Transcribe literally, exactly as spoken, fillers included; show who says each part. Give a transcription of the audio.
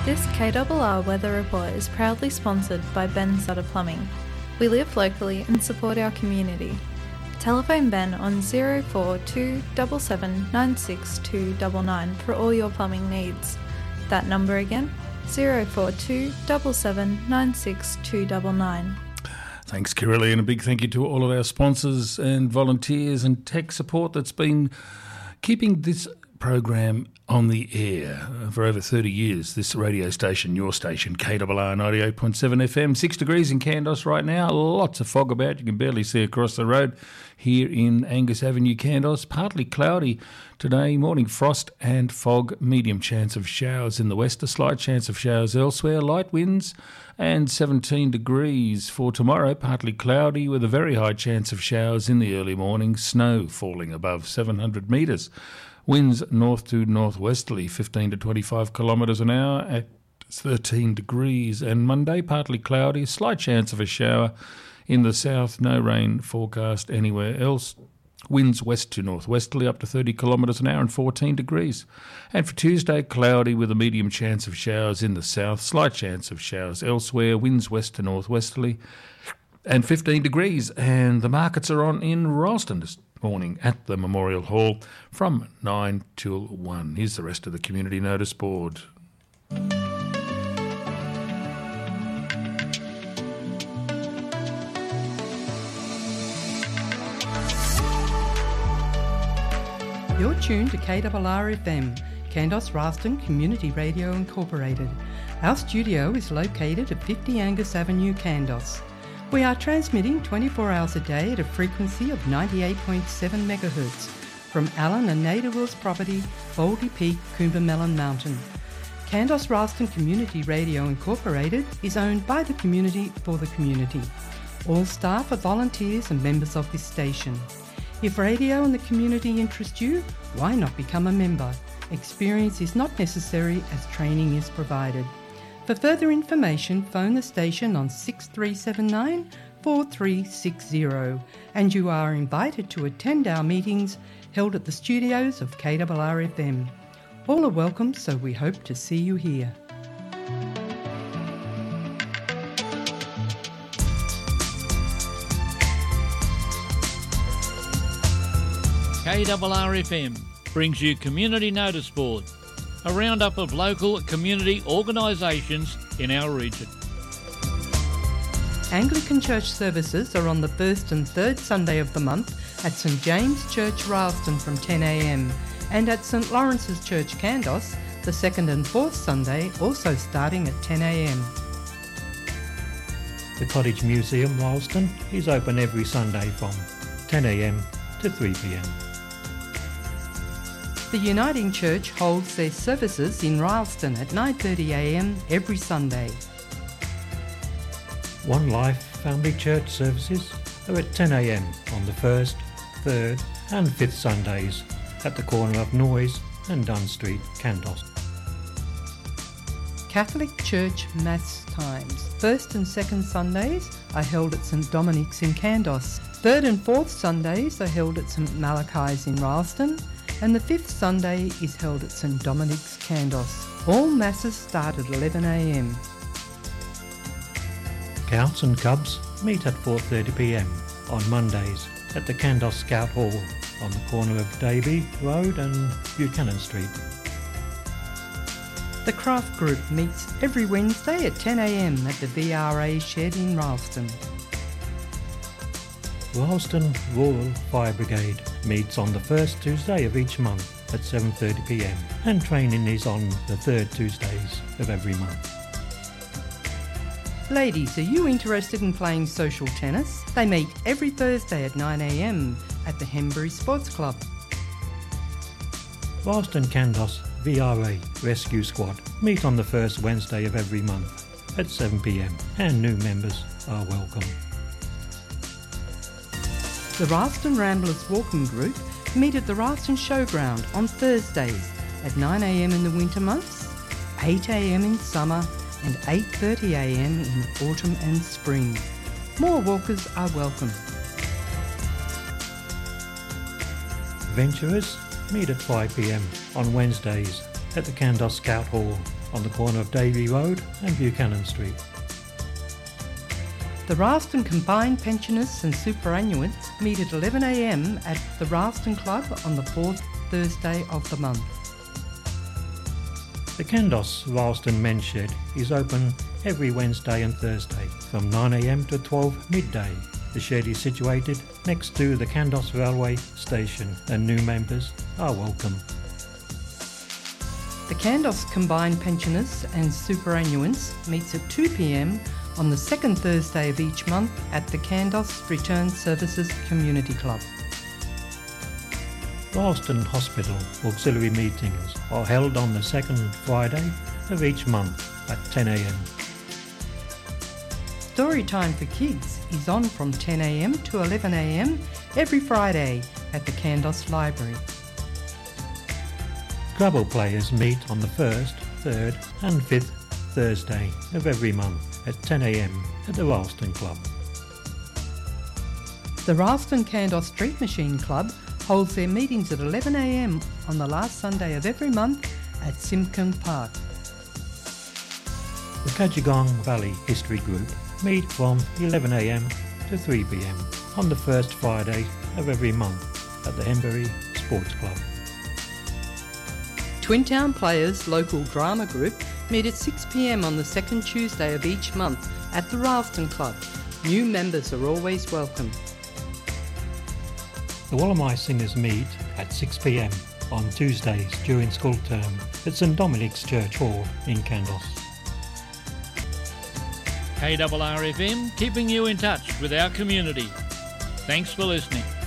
Speaker 1: This K R R weather report is proudly sponsored by Ben Sutter Plumbing. We live locally and support our community. Telephone Ben on zero four two seven seven nine six two nine nine for all your plumbing needs. That number again, zero four two seven seven nine six two nine nine.
Speaker 2: Thanks, Kirili, and a big thank you to all of our sponsors and volunteers and tech support that's been keeping this program on the air for over thirty years. This radio station, your station, K R R ninety-eight point seven F M, six degrees in Kandos right now, lots of fog about, you can barely see across the road here in Angus Avenue, Kandos. Partly cloudy today, morning frost and fog, medium chance of showers in the west, a slight chance of showers elsewhere, light winds and seventeen degrees for tomorrow, partly cloudy with a very high chance of showers in the early morning, snow falling above seven hundred metres. Winds north to northwesterly, fifteen to twenty-five kilometres an hour at thirteen degrees. And Monday, partly cloudy, slight chance of a shower in the south, no rain forecast anywhere else. Winds west to northwesterly up to thirty kilometres an hour and fourteen degrees. And for Tuesday, cloudy with a medium chance of showers in the south, slight chance of showers elsewhere. Winds west to northwesterly and fifteen degrees. And the markets are on in Ralston this morning at the Memorial Hall from nine till one. Here's the rest of the community notice board.
Speaker 3: You're tuned to K R R F M, Kandos Ralston Community Radio Incorporated. Our studio is located at fifty Angus Avenue, Kandos. We are transmitting twenty-four hours a day at a frequency of ninety-eight point seven megahertz from Allen and Nada Wills property, Baldy Peak, Coombermelon Mountain. Kandos Ralston Community Radio Incorporated is owned by the community for the community. All staff are volunteers and members of this station. If radio and the community interest you, why not become a member? Experience is not necessary as training is provided. For further information, phone the station on six three seven nine four three six zero and you are invited to attend our meetings held at the studios of K R R F M. All are welcome, so we hope to see you here.
Speaker 4: K R R F M brings you Community Notice Board, a roundup of local community organisations in our region.
Speaker 3: Anglican church services are on the first and third Sunday of the month at St James Church Ralston from ten a m and at St Lawrence's Church Kandos the second and fourth Sunday, also starting at ten a m.
Speaker 5: The Cottage Museum Ralston is open every Sunday from ten a m to three p m.
Speaker 3: The Uniting Church holds their services in Ralston at nine thirty a m every Sunday.
Speaker 5: One Life Family Church services are at ten a m on the first, third and fifth Sundays at the corner of Noyes and Dunn Street, Kandos.
Speaker 3: Catholic Church Mass times. First and second Sundays are held at St Dominic's in Kandos. Third and fourth Sundays are held at St Malachi's in Ralston, and the fifth Sunday is held at St Dominic's, Kandos. All masses start at eleven a m.
Speaker 5: Scouts and Cubs meet at four thirty p m on Mondays at the Kandos Scout Hall on the corner of Davey Road and Buchanan Street.
Speaker 3: The Craft Group meets every Wednesday at ten a m at the V R A shed in Ralston.
Speaker 5: Ralston Rural Fire Brigade meets on the first Tuesday of each month at seven thirty p m and training is on the third Tuesdays of every month.
Speaker 3: Ladies, are you interested in playing social tennis? They meet every Thursday at nine a m at the Hembury Sports Club.
Speaker 5: Ralston Kandos V R A Rescue Squad meet on the first Wednesday of every month at seven p m and new members are welcome.
Speaker 3: The Ralston Ramblers Walking Group meet at the Ralston Showground on Thursdays at nine a m in the winter months, eight a m in summer and eight thirty a m in autumn and spring. More walkers are welcome.
Speaker 5: Venturers meet at five p m on Wednesdays at the Kandos Scout Hall on the corner of Davey Road and Buchanan Street.
Speaker 3: The Ralston Combined Pensioners and Superannuants meet at eleven a m at the Ralston Club on the fourth Thursday of the month.
Speaker 5: The Kandos Ralston Men's Shed is open every Wednesday and Thursday from nine a m to twelve midday. The shed is situated next to the Kandos Railway Station and new members are welcome.
Speaker 3: The Kandos Combined Pensioners and Superannuants meets at two p m on the second Thursday of each month at the Kandos Return Services Community Club.
Speaker 5: Ralston Hospital auxiliary meetings are held on the second Friday of each month at ten a m.
Speaker 3: Story time for kids is on from ten a m to eleven a m every Friday at the Kandos Library.
Speaker 5: Scrabble players meet on the first, third and fifth Thursday of every month at ten a m at the Ralston Club.
Speaker 3: The Ralston Kandos Street Machine Club holds their meetings at eleven a m on the last Sunday of every month at Simkin Park.
Speaker 5: The Kajagong Valley History Group meet from eleven a m to three p m on the first Friday of every month at the Henbury Sports Club.
Speaker 3: Twin Town Players Local Drama Group meet at six p m on the second Tuesday of each month at the Ralston Club. New members are always welcome.
Speaker 5: The Wallamai Singers meet at six p m on Tuesdays during school term at St Dominic's Church Hall in Kandos.
Speaker 4: K R R F M, keeping you in touch with our community. Thanks for listening.